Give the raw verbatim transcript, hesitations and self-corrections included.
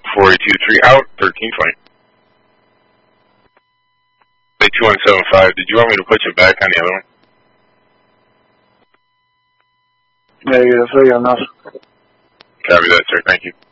four eight two three out, thirteen twenty. Lake two one seven five, did you want me to put you back on the other one? Negative, three on us. Copy that, sir. Thank you.